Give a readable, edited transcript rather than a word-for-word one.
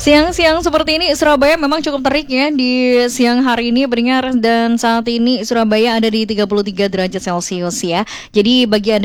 Siang-siang seperti ini Surabaya memang cukup terik ya di siang hari ini pendengar, dan saat ini Surabaya ada di 33 derajat Celcius ya. Jadi bagi Anda